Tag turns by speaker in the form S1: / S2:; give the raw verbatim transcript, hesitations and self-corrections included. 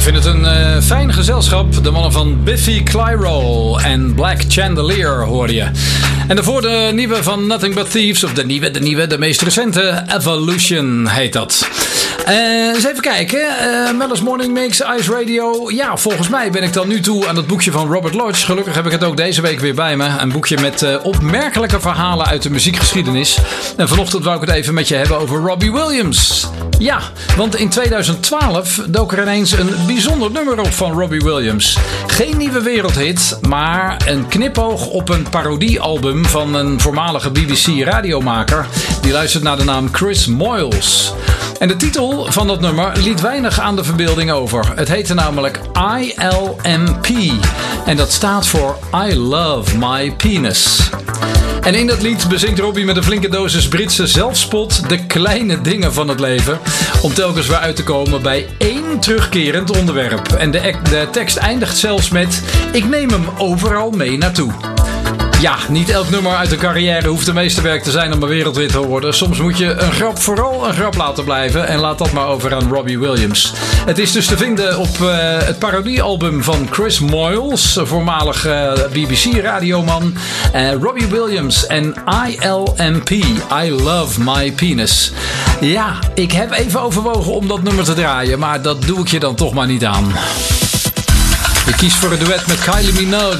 S1: Ik vind het een uh, fijn gezelschap. De mannen van Biffy Clyro en Black Chandelier hoorde je. En daarvoor de nieuwe van Nothing But Thieves. Of de nieuwe, de nieuwe, de meest recente. Evolution heet dat. Uh, eens even kijken. Uh, Mellis Morning Mix, Ice Radio. Ja, volgens mij ben ik dan nu toe aan het boekje van Robert Lodge. Gelukkig heb ik het ook deze week weer bij me. Een boekje met uh, opmerkelijke verhalen uit de muziekgeschiedenis. En vanochtend wou ik het even met je hebben over Robbie Williams. Ja, want in tweeduizend twaalf dook er ineens een bijzonder nummer op van Robbie Williams. Geen nieuwe wereldhit, maar een knipoog op een parodiealbum van een voormalige B B C radiomaker. Die luistert naar de naam Chris Moyles. En de titel van dat nummer liet weinig aan de verbeelding over. Het heette namelijk I L M P. En dat staat voor I Love My Penis. En in dat lied bezingt Robbie met een flinke dosis Britse zelfspot de kleine dingen van het leven. Om telkens weer uit te komen bij één terugkerend onderwerp. En de, de tekst eindigt zelfs met: ik neem hem overal mee naartoe. Ja, niet elk nummer uit een carrière hoeft een meesterwerk te zijn om een wereldhit te worden. Soms moet je een grap vooral een grap laten blijven. En laat dat maar over aan Robbie Williams. Het is dus te vinden op uh, het parodiealbum van Chris Moyles, voormalig uh, B B C radioman. Uh, Robbie Williams en I L M P, I Love My Penis. Ja, ik heb even overwogen om dat nummer te draaien, maar dat doe ik je dan toch maar niet aan. Ik kies voor een duet met Kylie Minogue.